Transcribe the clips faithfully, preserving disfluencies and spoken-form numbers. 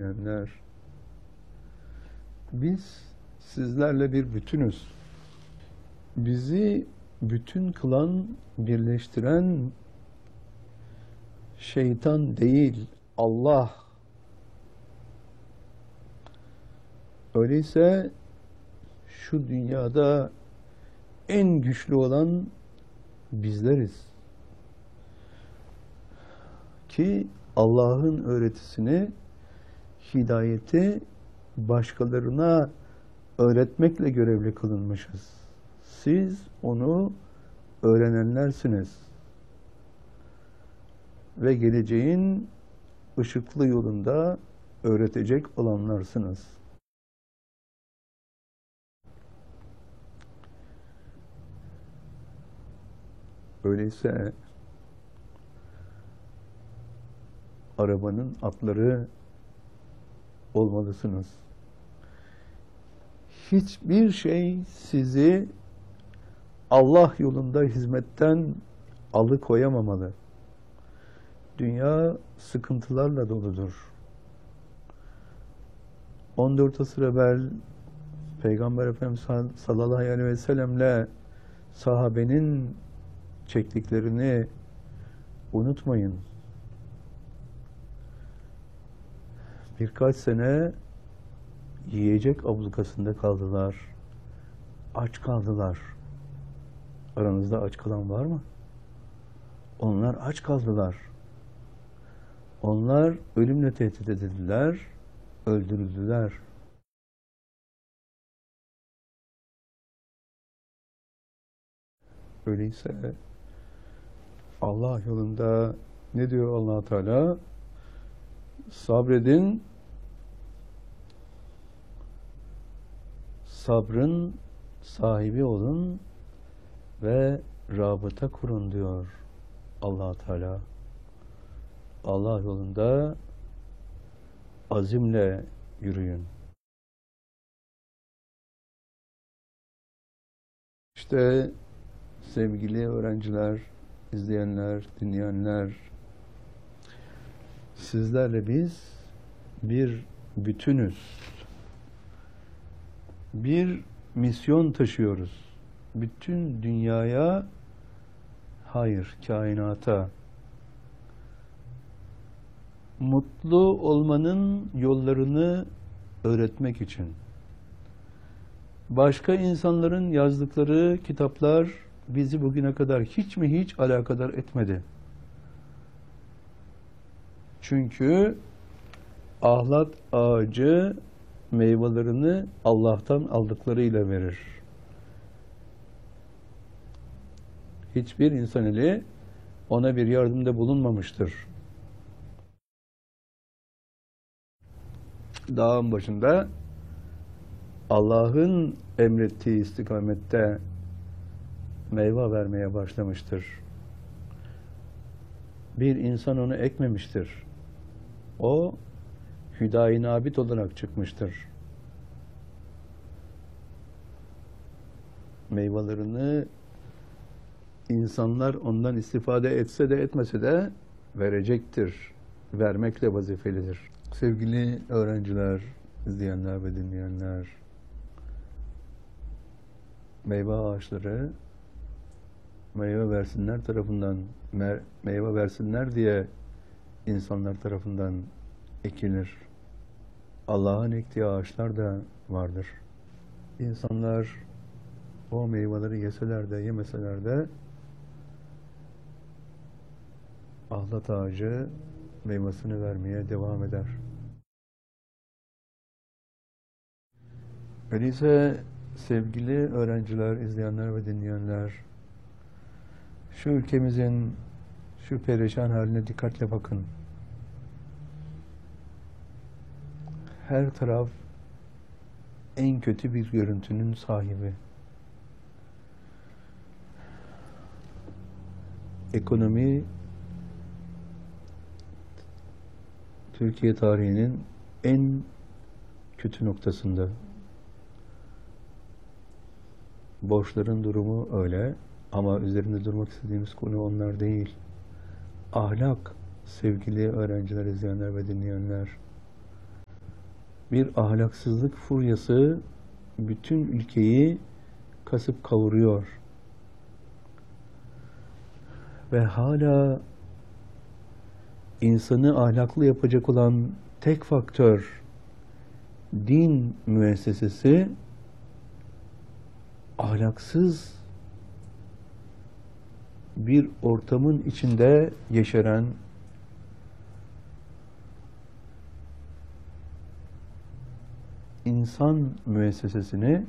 dinleyenler. Biz sizlerle bir bütünüz. Bizi bütün kılan, birleştiren şeytan değil, Allah. Öyleyse şu dünyada en güçlü olan bizleriz. Ki Allah'ın öğretisini, hidayeti başkalarına öğretmekle görevli kılınmışız. Siz onu öğrenenlersiniz. Ve geleceğin ışıklı yolunda öğretecek olanlarsınız. Öyleyse arabanın atları olmalısınız. Hiçbir şey sizi Allah yolunda hizmetten alıkoyamamalı. Dünya sıkıntılarla doludur. on dört asır evvel Peygamber Efendimiz sallallahu aleyhi ve sellemle sahabenin çektiklerini unutmayın. Birkaç sene yiyecek ablukasında kaldılar. Aç kaldılar. Aranızda aç kalan var mı? Onlar aç kaldılar. Onlar ölümle tehdit edildiler, öldürüldüler. Öyleyse Allah yolunda ne diyor Allah Teala? Sabredin, sabrın sahibi olun ve rabıta kurun diyor Allah Teala. Allah yolunda azimle yürüyün. İşte sevgili öğrenciler, izleyenler, dinleyenler, sizlerle biz bir bütünüz. Bir misyon taşıyoruz. Bütün dünyaya, hayır, kainata mutlu olmanın yollarını öğretmek için. Başka insanların yazdıkları kitaplar bizi bugüne kadar hiç mi hiç alakadar etmedi. Çünkü ahlat ağacı meyvelerini Allah'tan aldıklarıyla verir. Hiçbir insan eli ona bir yardımda bulunmamıştır. Dağın başında Allah'ın emrettiği istikamette meyve vermeye başlamıştır. Bir insan onu ekmemiştir. O hüdayi nabit olarak çıkmıştır. Meyvelerini insanlar ondan istifade etse de etmese de verecektir. Vermekle vazifelidir. Sevgili öğrenciler, izleyenler ve dinleyenler, meyve ağaçları meyve versinler tarafından, meyve versinler diye insanlar tarafından ekilir. Allah'ın ektiği ağaçlar da vardır. İnsanlar o meyveleri yeseler de yemeseler de ahlat ağacı meyvesini vermeye devam eder. Öyleyse sevgili öğrenciler, izleyenler ve dinleyenler, şu ülkemizin şu perişan haline dikkatle bakın. Her taraf en kötü bir görüntünün sahibi. Ekonomi Türkiye tarihinin en kötü noktasında. Borçların durumu öyle ama üzerinde durmak istediğimiz konu onlar değil. Ahlak, sevgili öğrenciler, izleyenler ve dinleyenler. Bir ahlaksızlık furyası bütün ülkeyi kasıp kavuruyor. Ve hala insanı ahlaklı yapacak olan tek faktör din müessesesi ahlaksız bir ortamın içinde yeşeren insan müessesesini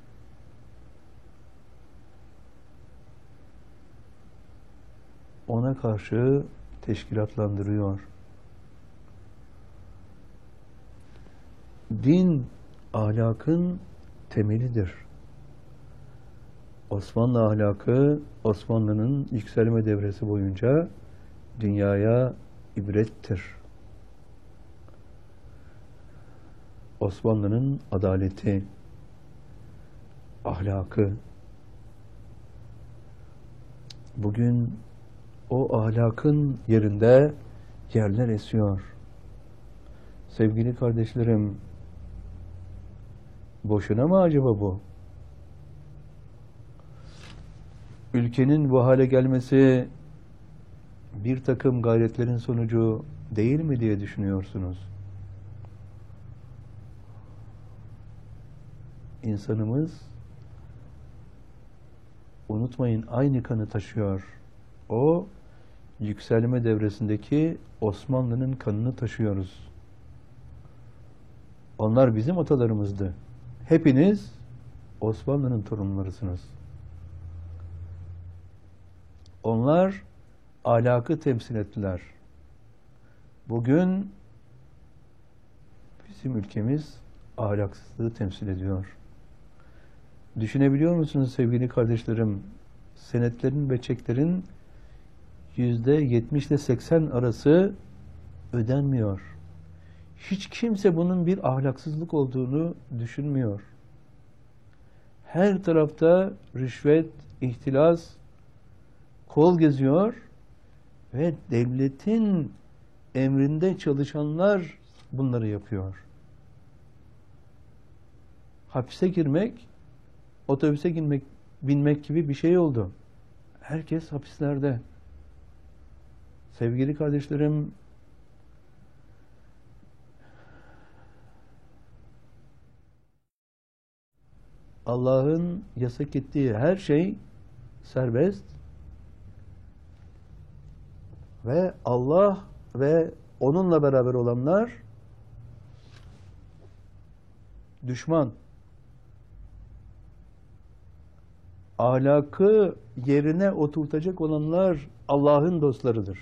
ona karşı teşkilatlandırıyor. Din, ahlakın temelidir. Osmanlı ahlakı, Osmanlı'nın yükselme devresi boyunca dünyaya ibrettir. Osmanlı'nın adaleti, ahlakı, bugün o ahlakın yerinde yerler esiyor. Sevgili kardeşlerim, boşuna mı acaba bu? Ülkenin bu hale gelmesi bir takım gayretlerin sonucu değil mi diye düşünüyorsunuz? İnsanımız, unutmayın, aynı kanı taşıyor. O yükselme devresindeki Osmanlı'nın kanını taşıyoruz. Onlar bizim atalarımızdı. Hepiniz Osmanlı'nın torunlarısınız. Onlar ahlakı temsil ettiler. Bugün bizim ülkemiz ahlaksızlığı temsil ediyor. Düşünebiliyor musunuz sevgili kardeşlerim? Senetlerin ve çeklerin yüzde yetmiş ile seksen arası ödenmiyor. Hiç kimse bunun bir ahlaksızlık olduğunu düşünmüyor. Her tarafta rüşvet, ihtilas kol geziyor ve devletin emrinde çalışanlar bunları yapıyor. Hapse girmek, otobüse binmek, binmek gibi bir şey oldu. Herkes hapislerde. Sevgili kardeşlerim, Allah'ın yasak ettiği her şey serbest ve Allah ve onunla beraber olanlar düşman. Ahlakı yerine oturtacak olanlar Allah'ın dostlarıdır.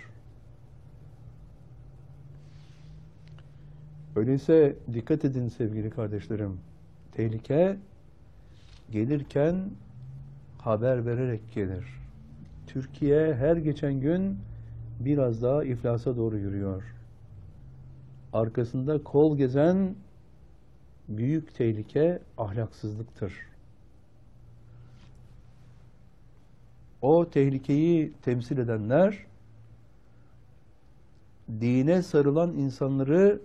Öyleyse dikkat edin sevgili kardeşlerim. Tehlike gelirken haber vererek gelir. Türkiye her geçen gün biraz daha iflasa doğru yürüyor. Arkasında kol gezen büyük tehlike ahlaksızlıktır. O tehlikeyi temsil edenler dine sarılan insanları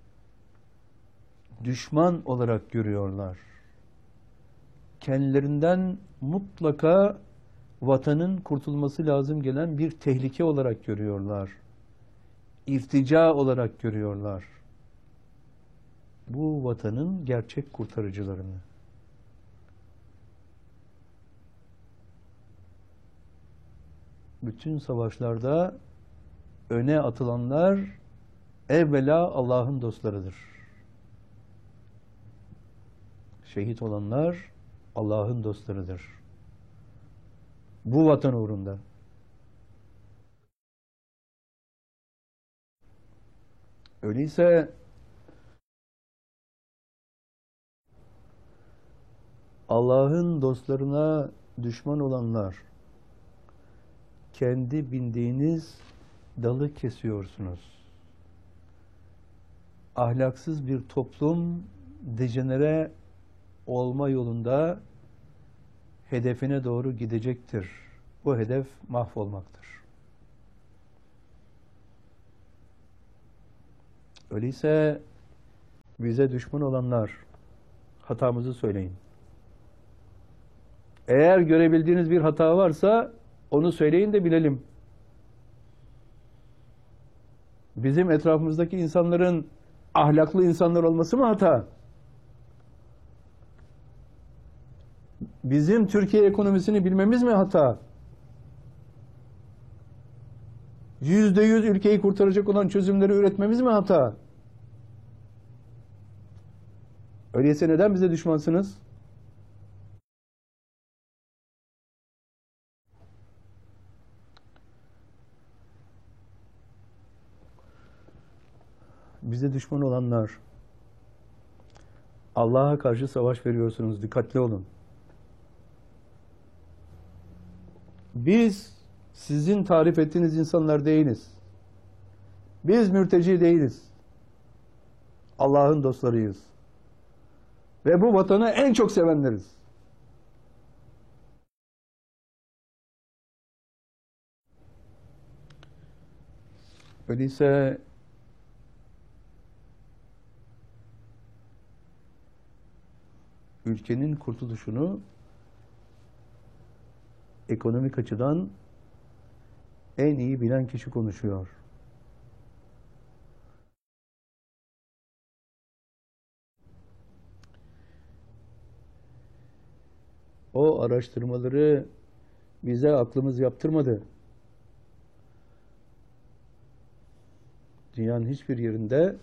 düşman olarak görüyorlar. Kendilerinden mutlaka vatanın kurtulması lazım gelen bir tehlike olarak görüyorlar. İrtica olarak görüyorlar. Bu vatanın gerçek kurtarıcılarını. Bütün savaşlarda öne atılanlar evvela Allah'ın dostlarıdır. Şehit olanlar Allah'ın dostlarıdır. Bu vatan uğrunda. Öyleyse Allah'ın dostlarına düşman olanlar, kendi bindiğiniz dalı kesiyorsunuz. Ahlaksız bir toplum dejenere olma yolunda hedefine doğru gidecektir. Bu hedef mahvolmaktır. Öyleyse Bize düşman olanlar, hatamızı söyleyin. Eğer görebildiğiniz bir hata varsa onu söyleyin de bilelim. Bizim etrafımızdaki insanların ahlaklı insanlar olması mı hata? Bizim Türkiye ekonomisini bilmemiz mi hata? Yüzde yüz ülkeyi kurtaracak olan çözümleri üretmemiz mi hata? Öyleyse neden bize düşmansınız? Bize düşman olanlar, Allah'a karşı savaş veriyorsunuz, dikkatli olun. Biz sizin tarif ettiğiniz insanlar değiliz. Biz mürteci değiliz. Allah'ın dostlarıyız. Ve bu vatanı en çok sevenleriz. Öyleyse ülkenin kurtuluşunu ekonomik açıdan en iyi bilen kişi konuşuyor. O araştırmaları bize aklımız yaptırmadı. Dünyanın hiçbir yerinde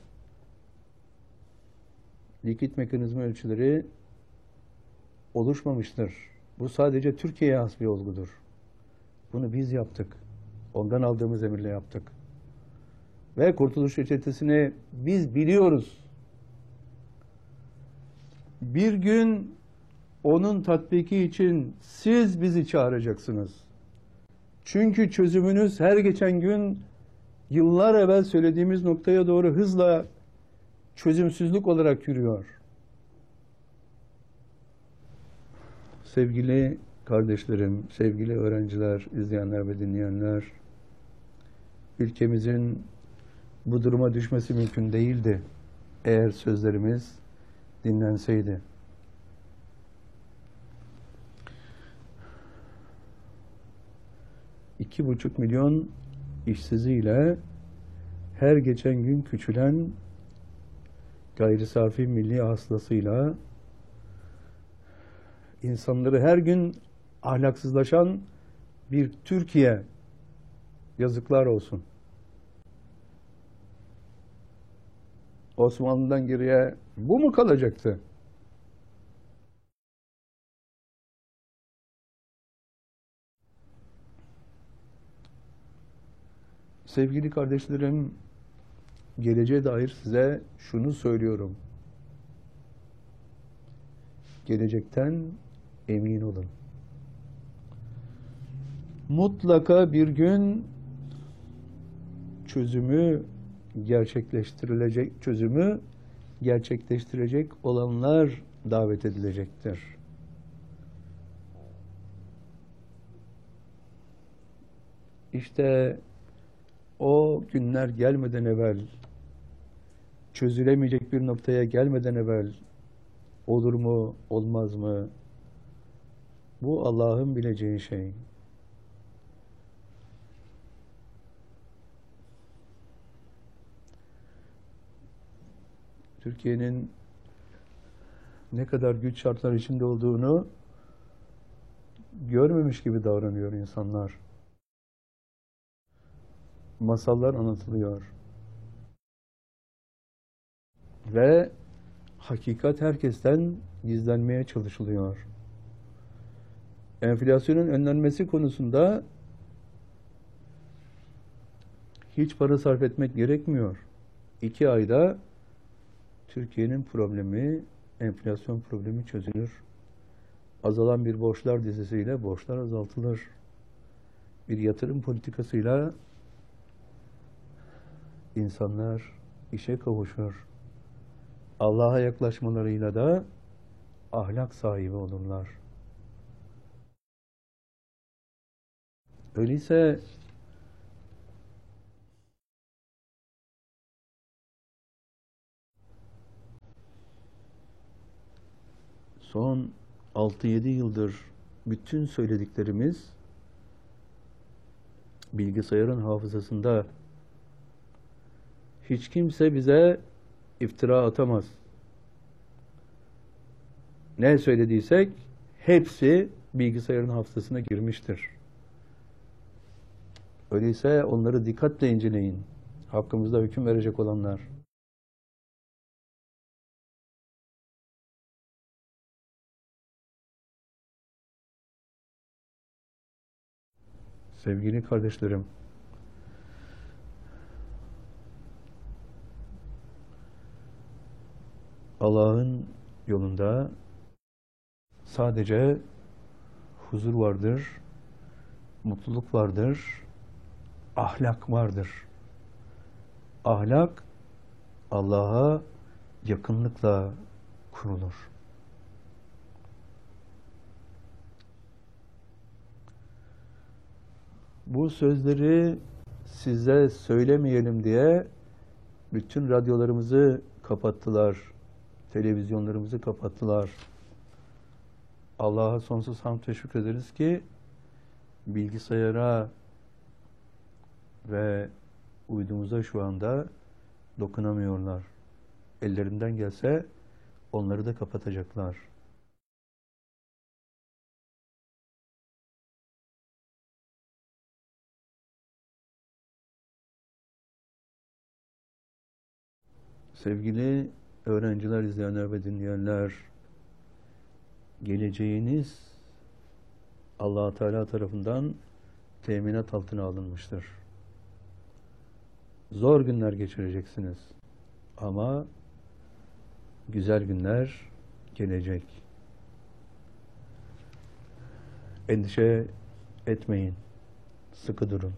likit mekanizma ölçüleri oluşmamıştır. Bu sadece Türkiye'ye has bir olgudur. Bunu biz yaptık. Ondan aldığımız emirle yaptık. Ve Kurtuluş Reçetesi'ni biz biliyoruz. Bir gün onun tatbiki için siz bizi çağıracaksınız. Çünkü çözümünüz her geçen gün yıllar evvel söylediğimiz noktaya doğru hızla çözümsüzlük olarak yürüyor. Sevgili kardeşlerim, sevgili öğrenciler, izleyenler ve dinleyenler, ülkemizin bu duruma düşmesi mümkün değildi eğer sözlerimiz dinlenseydi. İki buçuk milyon işsiziyle her geçen gün küçülen gayri safi milli hasılasıyla insanları her gün ahlaksızlaşan bir Türkiye, yazıklar olsun. Osmanlı'dan geriye bu mu kalacaktı? Sevgili kardeşlerim, geleceğe dair size şunu söylüyorum. Gelecekten emin olun. Mutlaka bir gün çözümü gerçekleştirilecek, çözümü gerçekleştirecek olanlar davet edilecektir. İşte o günler gelmeden evvel, çözülemeyecek bir noktaya gelmeden evvel olur mu, olmaz mı? Bu Allah'ın bileceği şey. Türkiye'nin ne kadar güç şartlar içinde olduğunu görmemiş gibi davranıyor insanlar. Masallar anlatılıyor. Ve hakikat herkesten gizlenmeye çalışılıyor. Enflasyonun önlenmesi konusunda hiç para sarf etmek gerekmiyor. İki ayda Türkiye'nin problemi, enflasyon problemi çözülür. Azalan bir borçlar dizisiyle borçlar azaltılır. Bir yatırım politikasıyla insanlar işe kavuşur. Allah'a yaklaşmalarıyla da ahlak sahibi olurlar. Öyleyse son altı yedi yıldır bütün söylediklerimiz bilgisayarın hafızasında. Hiç kimse bize iftira atamaz. Ne söylediysek hepsi bilgisayarın hafızasına girmiştir. Öyleyse onları dikkatle inceleyin. Hakkımızda hüküm verecek olanlar. Sevgili kardeşlerim, Allah'ın yolunda sadece huzur vardır, mutluluk vardır, ahlak vardır. Ahlak, Allah'a yakınlıkla kurulur. Bu sözleri size söylemeyelim diye bütün radyolarımızı kapattılar, televizyonlarımızı kapattılar. Allah'a sonsuz hamd ve şükrederiz ki bilgisayara ve uydumuza şu anda dokunamıyorlar. Ellerinden gelse onları da kapatacaklar. Sevgili öğrenciler, izleyenler ve dinleyenler, geleceğiniz Allah Teala tarafından teminat altına alınmıştır. Zor günler geçireceksiniz ama güzel günler gelecek. Endişe etmeyin, sıkı durun.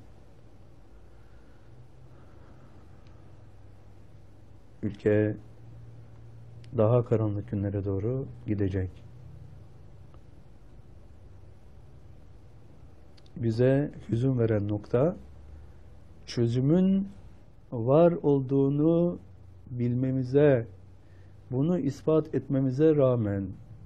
Ülke daha karanlık günlere doğru gidecek. Bize hüzün veren nokta, çözümün var olduğunu bilmemize, bunu ispat etmemize rağmen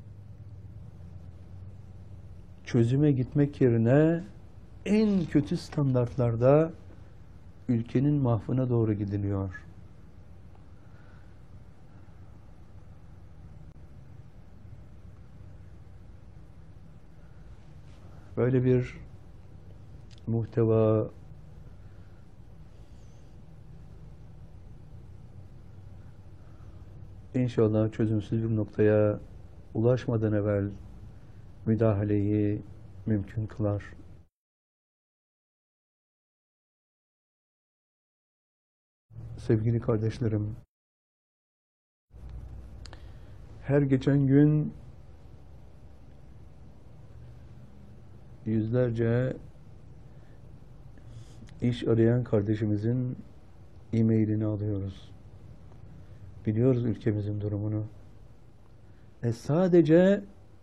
çözüme gitmek yerine en kötü standartlarda ülkenin mahvına doğru gidiliyor. Böyle bir muhteva İnşallah çözümsüz bir noktaya ulaşmadan evvel müdahaleyi mümkün kılar. Sevgili kardeşlerim, her geçen gün yüzlerce iş arayan kardeşimizin e-mailini alıyoruz. Biliyoruz ülkemizin durumunu. E sadece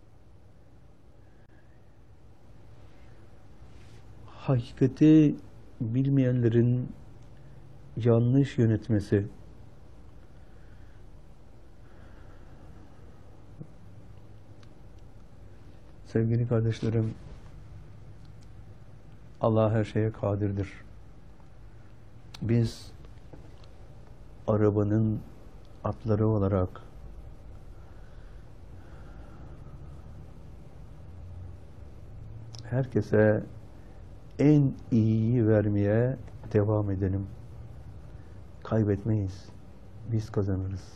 hakikati bilmeyenlerin yanlış yönetmesi, sevgili kardeşlerim, Allah her şeye kadirdir. Biz arabanın atları olarak herkese en iyiyi vermeye devam edelim. Kaybetmeyiz. Biz kazanırız.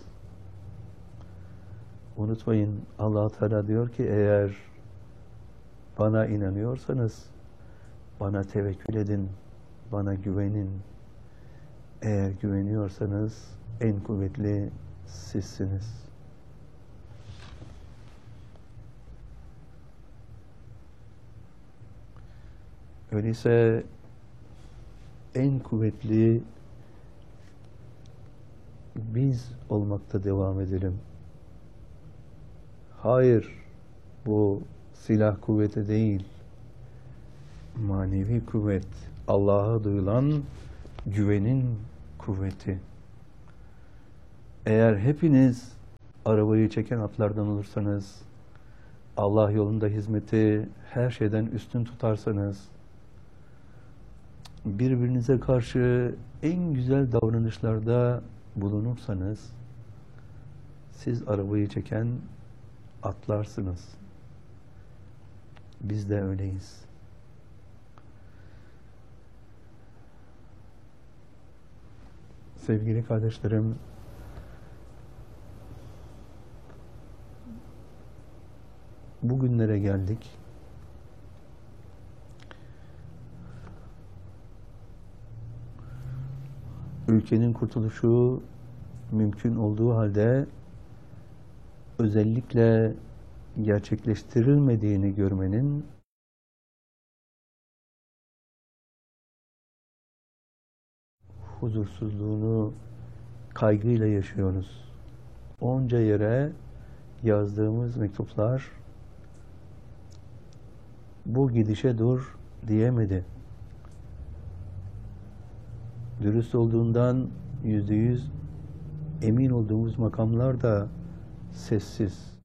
Unutmayın, Allah Teala diyor ki eğer bana inanıyorsanız bana tevekkül edin, bana güvenin. Eğer güveniyorsanız en kuvvetli sizsiniz. Öyleyse en kuvvetli biz olmakta devam edelim. Hayır, bu silah kuvveti değil, manevi kuvvet, Allah'a duyulan güvenin kuvveti. Eğer hepiniz arabayı çeken atlardan olursanız Allah yolunda hizmeti her şeyden üstün tutarsanız, birbirinize karşı en güzel davranışlarda bulunursanız, siz arabayı çeken atlarsınız. Biz de öyleyiz. Sevgili kardeşlerim, bugünlere geldik. Ülkenin kurtuluşu mümkün olduğu halde özellikle gerçekleştirilmediğini görmenin huzursuzluğunu kaygıyla yaşıyoruz. Onca yere yazdığımız mektuplar bu gidişe dur diyemedi. Dürüst olduğundan yüzde yüz emin olduğumuz makamlar da sessiz.